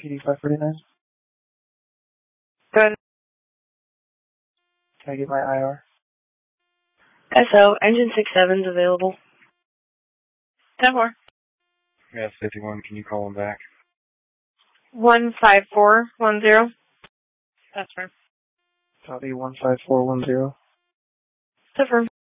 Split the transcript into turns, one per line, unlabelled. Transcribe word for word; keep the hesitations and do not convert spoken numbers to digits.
P D five forty-nine.
Good.
Can I get my I R?
S O, engine six seven's available. ten four.
Yeah, fifty-one. Can you call him back?
one five four one zero. That's firm.
Copy one five four one zero.
Confirm.